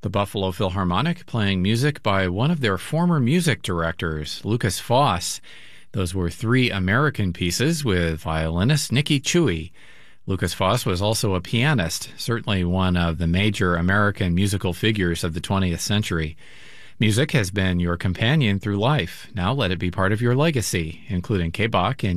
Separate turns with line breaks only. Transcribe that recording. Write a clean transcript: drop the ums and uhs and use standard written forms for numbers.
The Buffalo Philharmonic playing music by one of their former music directors, Lukas Foss. Those were 3 American pieces with violinist Nikki Chui. Lukas Foss was also a pianist, certainly one of the major American musical figures of the 20th century. Music has been your companion through life. Now let it be part of your legacy, including K-Bach and